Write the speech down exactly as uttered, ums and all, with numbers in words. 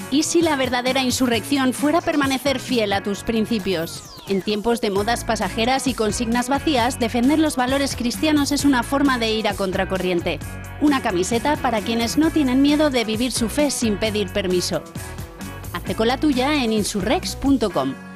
¿Y si la verdadera insurrección fuera permanecer fiel a tus principios? En tiempos de modas pasajeras y consignas vacías, defender los valores cristianos es una forma de ir a contracorriente. Una camiseta para quienes no tienen miedo de vivir su fe sin pedir permiso. Hazte con la tuya en insurrex punto com.